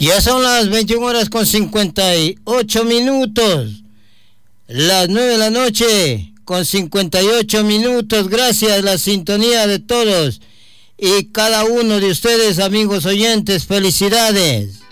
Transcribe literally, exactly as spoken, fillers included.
Ya son las veintiuna horas con cincuenta y ocho minutos. Las nueve de la noche con cincuenta y ocho minutos. Gracias, la sintonía de todos y cada uno de ustedes, amigos oyentes. Felicidades.